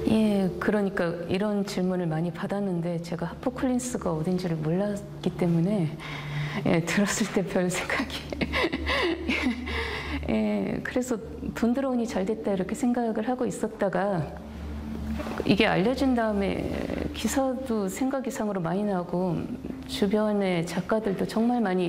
예, 그러니까 이런 질문을 많이 받았는데 제가 하퍼클린스가 어딘지를 몰랐기 때문에 예, 들었을 때 별 생각이 예, 그래서 돈 들어오니 잘 됐다 이렇게 생각을 하고 있었다가 이게 알려진 다음에 기사도 생각 이상으로 많이 나고 주변의 작가들도 정말 많이